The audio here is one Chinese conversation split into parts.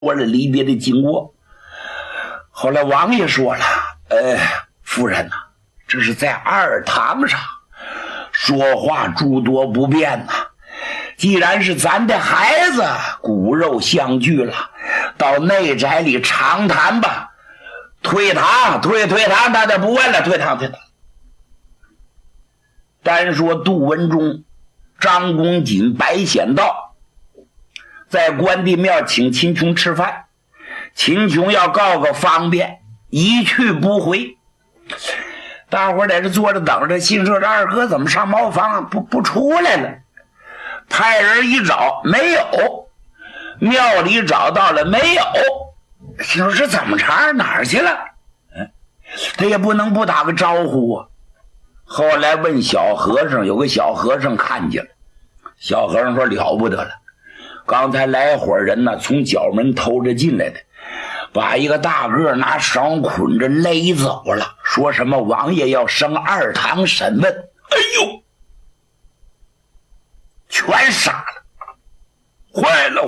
了离别的经过。后来王爷说了，夫人呐，这是在二堂上说话诸多不便呐。既然是咱的孩子，骨肉相聚了，到内宅里长谈吧。退堂，退堂，大家不问了，退堂。单说杜文忠、张公瑾、白显道在关帝庙请秦琼吃饭，秦琼要告个方便，一去不回。大伙在这坐着等着，心说这二哥怎么上茅房不出来了？派人一找没有，庙里找到了没有，心说这怎么茬，哪儿去了？他也不能不打个招呼啊。后来问小和尚，有个小和尚看见了，小和尚说了不得了，刚才来伙人呢，从角门偷着进来的，把一个大个拿绳捆着勒走了，说什么王爷要升二堂审问。哎呦，全傻了，坏了！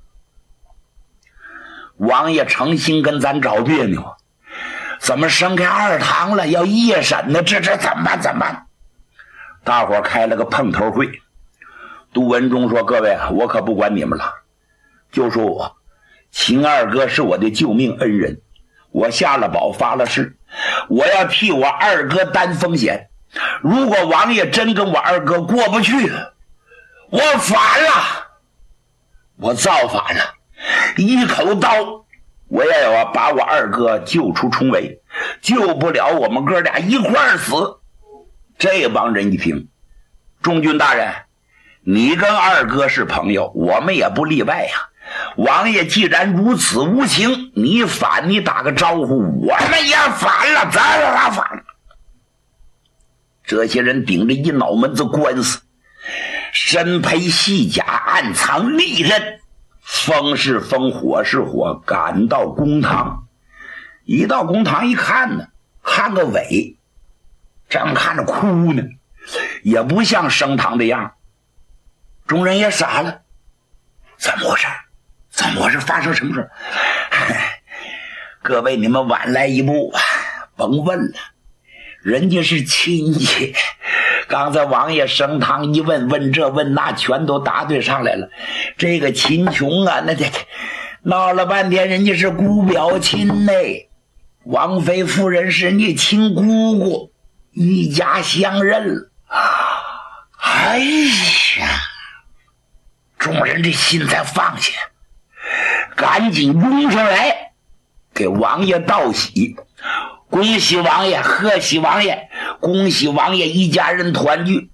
王爷诚心跟咱找别扭，怎么升开二堂了？要夜审呢？这怎么办？大伙开了个碰头会。杜文忠说：“各位啊，我可不管你们了，就说我秦二哥是我的救命恩人，我下了保发了誓，我要替我二哥担风险。如果王爷真跟我二哥过不去，我反了，我造反了，一口刀，我也要把我二哥救出重围，救不了我们哥俩一块儿死。”这帮人一听，中军大人，你跟二哥是朋友，我们也不例外呀。王爷既然如此无情，你反，你打个招呼，我们也反了，咱俩反了。这些人顶着一脑门子官司，身披细甲，暗藏利刃，风是风，火是火，赶到公堂。一到公堂一看呢，看个尾，正看着哭呢，也不像升堂的样。众人也傻了，怎么回事？发生什么事？各位，你们晚来一步啊，甭问了，人家是亲戚。刚才王爷升堂一问这问那，全都答对上来了。这个秦琼啊，那闹了半天，人家是姑表亲内，王妃夫人是你亲姑姑，一家相认了。哎呀，众人这心才放下，赶紧拥上来给王爷道喜。恭喜王爷，贺喜王爷，恭喜王爷一家人团聚。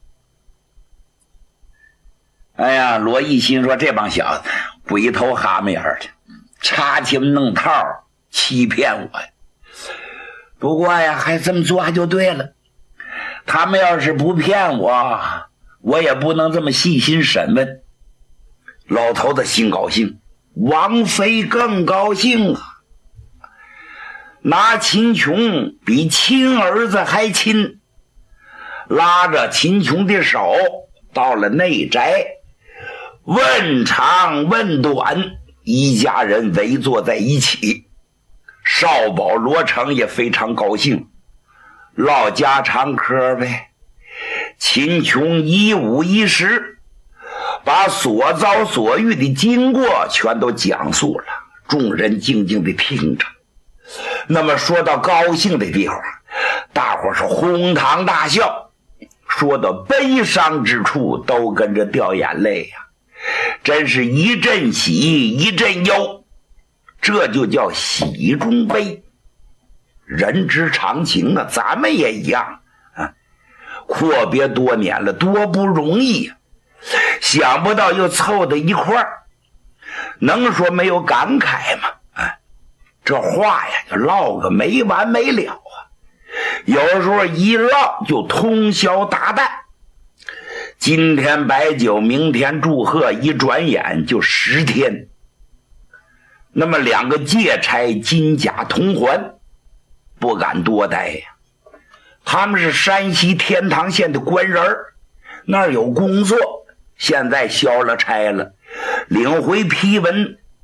哎呀，罗毅心说这帮小子鬼头蛤蟆眼的，插情弄套欺骗我呀。不过呀，还这么做还就对了，他们要是不骗我，我也不能这么细心审问。老头子心高兴，王妃更高兴啊，拿秦琼比亲儿子还亲，拉着秦琼的手到了内宅，问长问短，一家人围坐在一起。少保罗成也非常高兴，唠家常嗑呗。秦琼一五一十把所遭所遇的经过全都讲述了，众人静静地听着。那么说到高兴的地方，大伙是哄堂大笑，说到悲伤之处都跟着掉眼泪呀，真是一阵喜一阵忧，这就叫喜中悲。人之常情啊，咱们也一样啊，阔别多年了，多不容易啊，想不到又凑到一块儿，能说没有感慨吗？这话呀就唠个没完没了啊，有时候一唠就通宵达旦，今天摆酒，明天祝贺，一转眼就10天。那么两个借差金甲同环不敢多待呀，他们是山西天堂县的官人，那儿有工作，现在消了差了，领回批文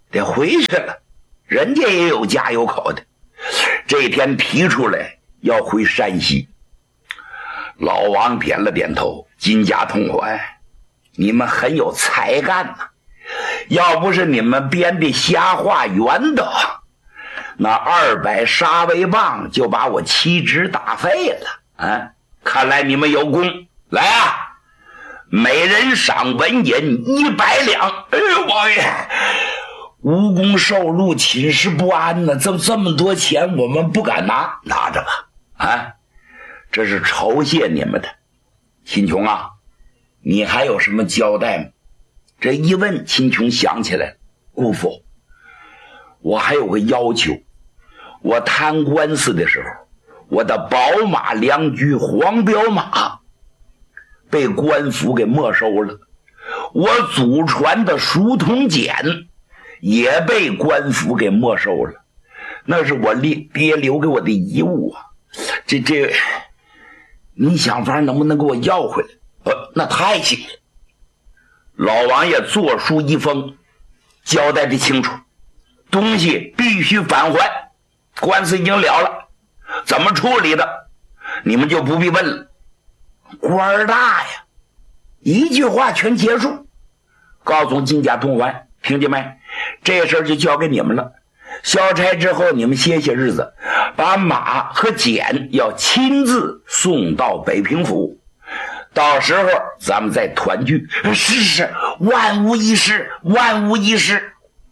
得回去了，人家也有家有口的。这天提出来要回山西。老王点了点头，金家同怀，你们很有才干呐，要不是你们编的瞎话圆的，那200杀威棒就把我妻侄打废了啊！看来你们有功，来啊，每人赏纹银100两。哎呦，王爷，无功受禄，寝食不安呢。这么多钱，我们不敢拿，拿着吧。啊，这是酬谢你们的。秦琼啊，你还有什么交代吗？这一问，秦琼想起来，姑父，我还有个要求。我摊官司的时候，我的宝马良驹黄骠马被官府给没收了，我祖传的书童锏也被官府给没收了，那是我爹留给我的遗物啊！这你想法能不能给我要回来？那太行了。老王爷作书一封，交代的清楚，东西必须返还，官司已经了了，怎么处理的你们就不必问了。官大呀，一句话全结束，告诉金家同怀，听见没？这事儿就交给你们了。消差之后，你们歇些日子，把马和锏要亲自送到北平府，到时候咱们再团聚。是，万无一失，万无一失。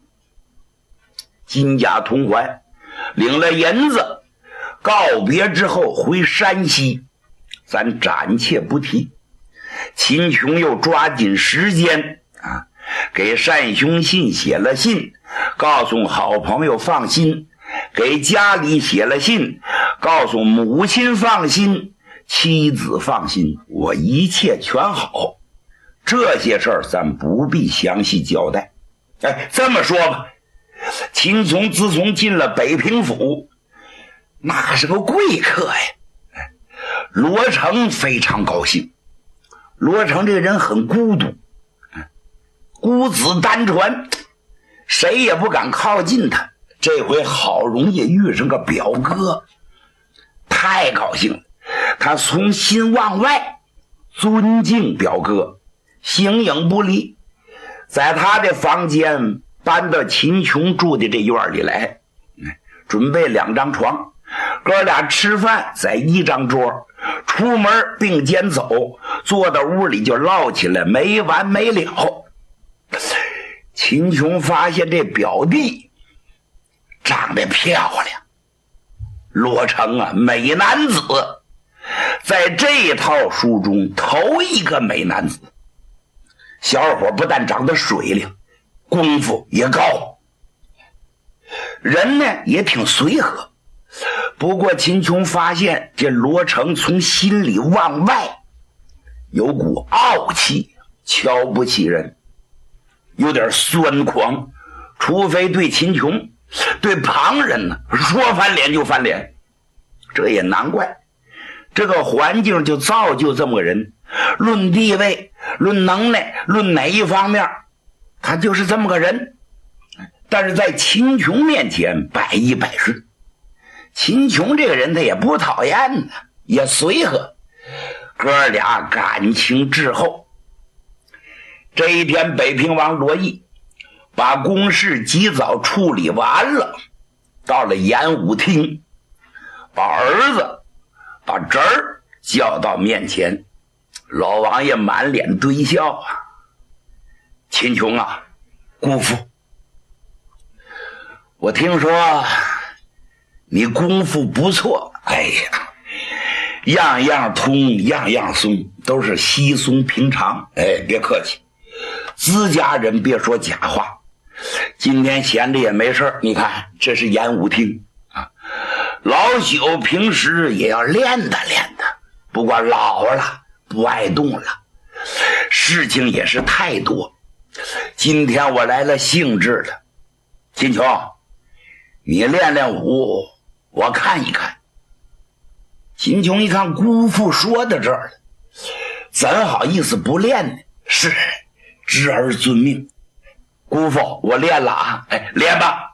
金家同怀领了银子，告别之后回山西，咱暂且不提。秦琼又抓紧时间啊，给单雄信写了信，告诉好朋友放心，给家里写了信，告诉母亲放心，妻子放心，我一切全好。这些事儿咱不必详细交代。这么说吧，秦琼自从进了北平府，那是个贵客呀。罗成非常高兴。罗成这个人很孤独，孤子单传，谁也不敢靠近他。这回好容易遇上个表哥，太高兴了。他从心往外尊敬表哥，形影不离。在他的房间搬到秦琼住的这院里来，准备2张床，哥俩吃饭在一张桌，出门并肩走，坐到屋里就唠起来没完没了。秦琼发现这表弟长得漂亮，罗成啊，美男子，在这套书中头一个美男子。小伙不但长得水灵，功夫也高，人呢也挺随和。不过秦琼发现这罗成从心里往外有股傲气，瞧不起人，有点酸狂，除非对秦琼，对旁人呢说翻脸就翻脸。这也难怪，这个环境就造就这么个人，论地位，论能耐，论哪一方面，他就是这么个人。但是在秦琼面前百依百顺。秦琼这个人他也不讨厌，也随和，哥俩感情至厚。这一天，北平王罗毅把公事及早处理完了，到了演武厅，把儿子把侄儿叫到面前。老王爷满脸堆笑啊，秦琼啊，姑父，我听说你功夫不错，哎呀，样样通，样样松，都是稀松平常。别客气，自家人别说假话。今天闲着也没事，你看这是演武厅啊，老朽平时也要练打练打，不过老了不爱动了，事情也是太多。今天我来了兴致了，秦琼，你练练武，我看一看。秦琼一看姑父说到这儿了，怎好意思不练呢？是，侄儿遵命。 姑父，我练了啊，哎，练吧。